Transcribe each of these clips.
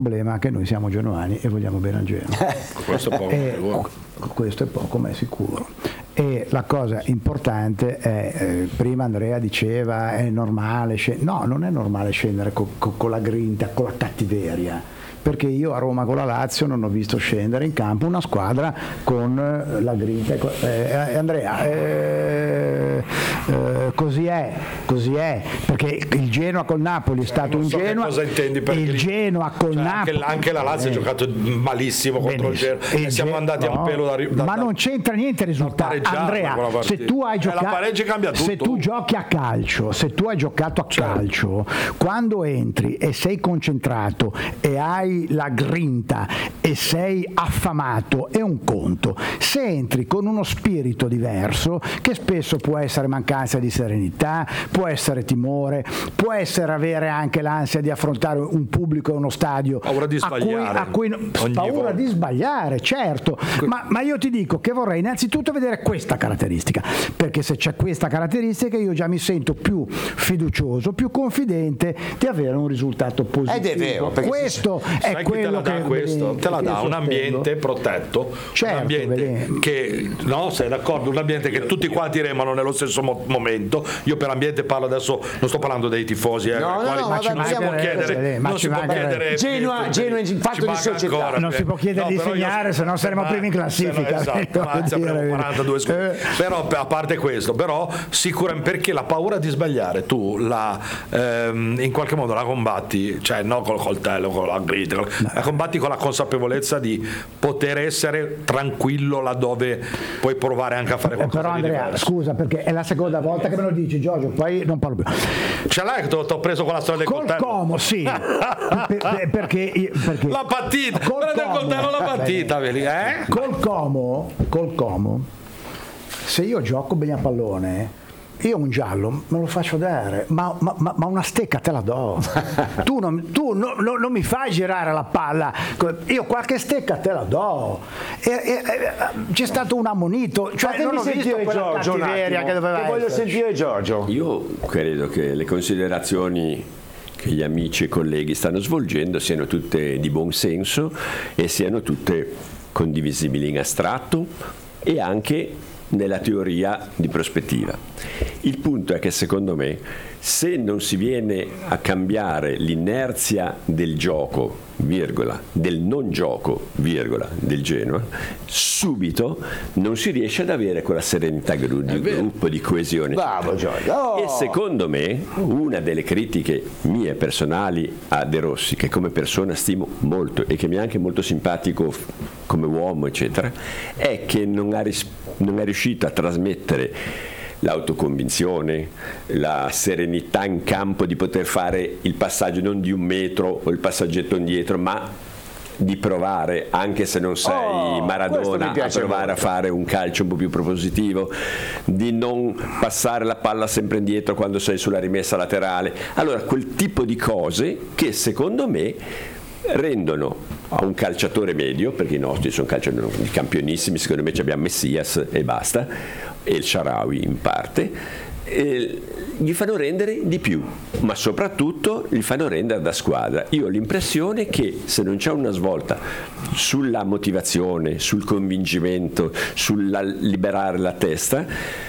problema che noi siamo genuani e vogliamo bene al Genoa. Questo è poco ma è sicuro. E la cosa importante è, prima Andrea diceva è normale no, non è normale scendere con la grinta, con la cattiveria, perché io a Roma con la Lazio non ho visto scendere in campo una squadra con la grinta. Andrea, così è, perché il Genoa col Napoli è stato un Genoa. Cosa intendi per il Genoa col Napoli? Anche la Lazio ha giocato malissimo contro il Genoa e siamo andati a un pelo ma non c'entra niente il risultato. Andrea, se tu hai giocato, se tu giochi a calcio, se tu hai giocato a calcio, quando entri e sei concentrato e hai la grinta e sei affamato è un conto. Se entri con uno spirito diverso, che spesso può essere mancanza di serenità, può essere timore, può essere avere anche l'ansia di affrontare un pubblico e uno stadio, paura di sbagliare, paura di sbagliare, certo, ma io ti dico che vorrei innanzitutto vedere questa caratteristica, perché se c'è questa caratteristica io già mi sento più fiducioso, più confidente di avere un risultato positivo. Ed è vero, questo è quello che te la dà un ambiente protetto, certo, un ambiente che, no, sei d'accordo, un ambiente che tutti quanti remano nello stesso momento. Io per ambiente parlo adesso, non sto parlando dei tifosi, non si può chiedere Genoa in fatto di società, non si può chiedere di segnare, se no saremo primi in classifica. Esatto, avremo 42 scuole. Però a parte questo, però sicuramente, perché la paura di sbagliare tu in qualche modo la combatti, cioè no col coltello, con la grinta, la combatti con la consapevolezza di poter essere tranquillo laddove puoi provare anche a fare qualcosa però Andrea, diverso. Scusa, perché è la seconda volta che me lo dici, Giorgio, poi non parlo più. Ce l'hai che ti ho preso con la storia del coltello? Col Como, sì. perché la partita, quella del coltello, la partita, Col Como, se io gioco bene a pallone, io un giallo me lo faccio dare, ma una stecca te la do. tu non mi fai girare la palla, io qualche stecca te la do. C'è stato un ammonito, cioè non ho visto quella cattiveria che doveva essere. Voglio sentire Giorgio. Io credo che le considerazioni che gli amici e colleghi stanno svolgendo siano tutte di buon senso e siano tutte condivisibili in astratto e anche nella teoria di prospettiva. Il punto è che secondo me, se non si viene a cambiare l'inerzia del gioco, virgola, del non gioco, virgola, del Genoa, subito non si riesce ad avere quella serenità di gruppo, di coesione. Bravo Giorgio. E secondo me una delle critiche mie personali a De Rossi, che come persona stimo molto e che mi è anche molto simpatico come uomo eccetera, è che non è riuscito a trasmettere l'autoconvinzione, la serenità in campo di poter fare il passaggio non di 1 metro o il passaggetto indietro, ma di provare, anche se non sei Maradona, a provare molto a fare un calcio un po' più propositivo, di non passare la palla sempre indietro quando sei sulla rimessa laterale. Allora, quel tipo di cose che secondo me rendono a un calciatore medio, perché i nostri sono calciatori campionissimi, secondo me abbiamo Messias e basta, e il Shaarawy in parte, gli fanno rendere di più, ma soprattutto gli fanno rendere da squadra. Io ho l'impressione che se non c'è una svolta sulla motivazione, sul convincimento, sul liberare la testa,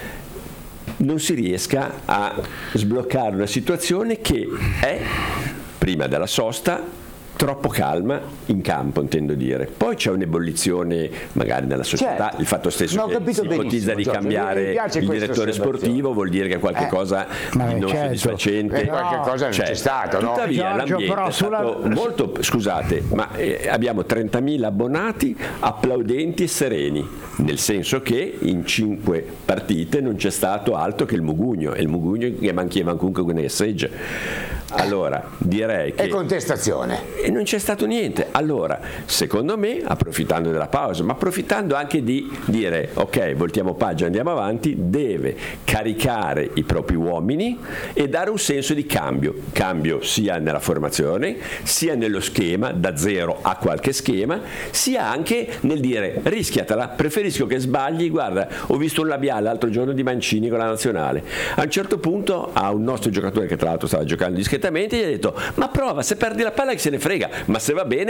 non si riesca a sbloccare una situazione che è, prima della sosta, troppo calma in campo, intendo dire. Poi c'è un'ebollizione magari nella società, certo, il fatto stesso che si ipotizza di cambiare il direttore sportivo vuol dire che qualche cosa di non soddisfacente, qualche cosa non c'è stato, no? Tuttavia l'ambiente è stato molto, scusate, ma abbiamo 30.000 abbonati applaudenti e sereni, nel senso che in 5 partite non c'è stato altro che il mugugno, e il mugugno che manchieva comunque con segge. Allora direi che è contestazione e non c'è stato niente. Allora secondo me, approfittando della pausa, ma approfittando anche di dire ok, voltiamo pagina, andiamo avanti, deve caricare i propri uomini e dare un senso di cambio sia nella formazione, sia nello schema, da zero a qualche schema, sia anche nel dire rischiatela, preferisco che sbagli. Guarda, ho visto un labiale l'altro giorno di Mancini con la nazionale, a un certo punto a un nostro giocatore che tra l'altro stava giocando discretamente gli ha detto ma prova, se perdi la palla che se ne frega, ma se va bene